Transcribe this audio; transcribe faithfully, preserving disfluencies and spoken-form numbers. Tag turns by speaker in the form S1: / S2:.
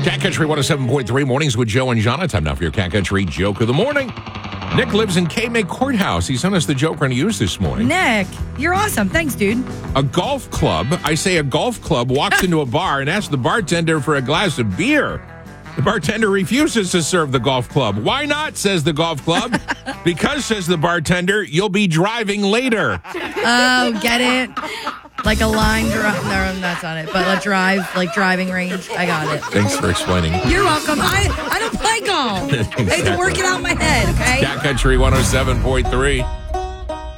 S1: Cat Country one oh seven point three mornings with Joe and Jonna. Time now for your Cat Country joke of the morning. Nick lives in Cape May Courthouse. He sent us the joke we're going to use this morning.
S2: Nick, you're awesome. Thanks, dude.
S1: A golf club, I say a golf club, walks into a bar and asks the bartender for a glass of beer. The bartender refuses to serve the golf club. Why not, says the golf club. Because, says the bartender, you'll be driving later.
S2: Oh, get it? Like a line drive. No, that's not it. But a drive, like driving range. I got it.
S1: Thanks for explaining.
S2: You're welcome. I, I don't play golf.
S1: Exactly.
S2: I have to work it out in my head, okay?
S1: Cat Country one oh seven point three.